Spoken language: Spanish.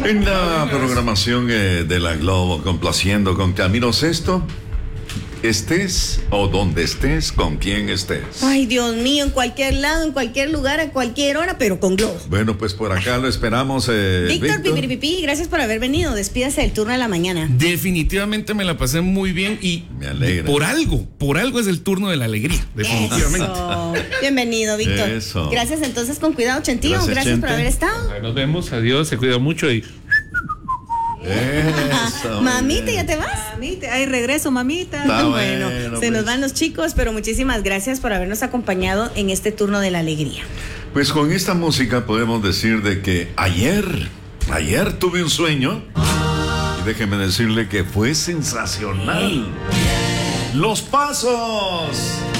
En la programación de la Globo, complaciendo con Camilo Sesto, estés o donde estés, con quien estés. Ay, Dios mío, en cualquier lado, en cualquier lugar, a cualquier hora, pero con Globo. Bueno, pues por acá lo esperamos. Víctor Pipiripipi, gracias por haber venido. Despídase del turno de la mañana. Definitivamente me la pasé muy bien y me alegra. Por algo es el turno de la alegría, definitivamente. Eso. Bienvenido, Víctor. Eso. Gracias entonces, con cuidado, Chentío. Gracias por haber estado. Nos vemos, adiós, se cuida mucho y... Eso, mamita, ¿ya te vas? Mamita, ay, regreso, mamita. Bueno, se nos van los chicos, pero muchísimas gracias por habernos acompañado en este turno de la alegría. Pues con esta música podemos decir de que ayer tuve un sueño y déjeme decirle que fue sensacional. Los Pasos.